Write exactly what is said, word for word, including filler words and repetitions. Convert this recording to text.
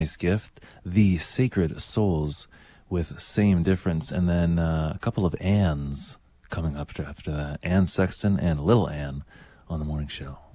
Nice gift. The Sacred Souls with Same Difference. And then uh, a couple of Anns coming up after that. Ann Sexton and Little Ann on the morning show.